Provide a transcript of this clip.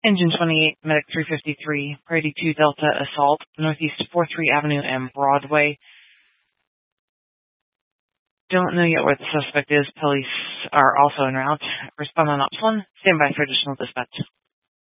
Engine 28, Medic 353, Priority 2 Delta Assault, Northeast 43 Avenue and Broadway. Don't know yet where the suspect is. Police are also en route. Respond on Ops 1. Stand by for additional dispatch.